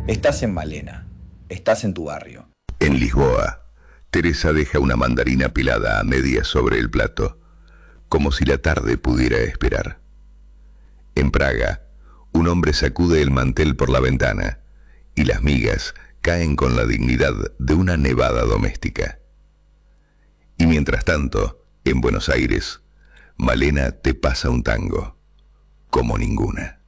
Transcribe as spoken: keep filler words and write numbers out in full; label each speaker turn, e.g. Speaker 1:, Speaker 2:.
Speaker 1: Estás en Malena, estás en tu barrio.
Speaker 2: En Lisboa, Teresa deja una mandarina pelada a medias sobre el plato, como si la tarde pudiera esperar. En Praga, un hombre sacude el mantel por la ventana y las migas caen con la dignidad de una nevada doméstica. Y mientras tanto, en Buenos Aires, Malena te pasa un tango, como ninguna.